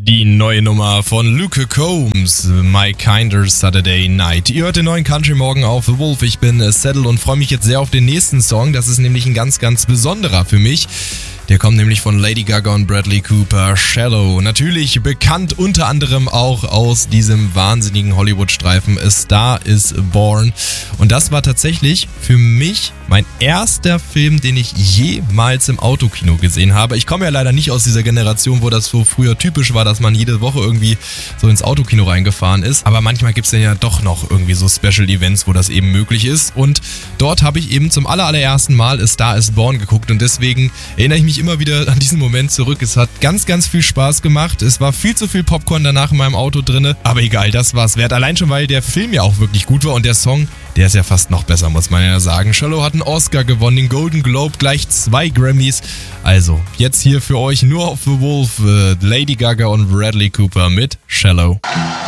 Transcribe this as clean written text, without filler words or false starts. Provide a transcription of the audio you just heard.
Die neue Nummer von Luke Combs, My Kinder Saturday Night. Ihr hört den neuen Country Morgen auf The Wolf. Ich bin Saddle und freue mich jetzt sehr auf den nächsten Song. Das ist nämlich ein ganz, ganz besonderer für mich. Der kommt nämlich von Lady Gaga und Bradley Cooper, Shallow. Natürlich bekannt unter anderem auch aus diesem wahnsinnigen Hollywood-Streifen A Star is Born. Und das war tatsächlich für mich mein erster Film, den ich jemals im Autokino gesehen habe. Ich komme ja leider nicht aus dieser Generation, wo das so früher typisch war, dass man jede Woche irgendwie so ins Autokino reingefahren ist. Aber manchmal gibt es ja doch noch irgendwie so Special Events, wo das eben möglich ist. Und dort habe ich eben zum allerersten Mal A Star is Born geguckt. Und deswegen erinnere ich mich immer wieder an diesen Moment zurück. Es hat ganz, ganz viel Spaß gemacht. Es war viel zu viel Popcorn danach in meinem Auto drinne. Aber egal, das war's wert. Allein schon, weil der Film ja auch wirklich gut war und der Song, der ist ja fast noch besser, muss man ja sagen. Shallow hat einen Oscar gewonnen, den Golden Globe, gleich 2 Grammys. Also, jetzt hier für euch nur auf The Wolf, Lady Gaga und Bradley Cooper mit Shallow.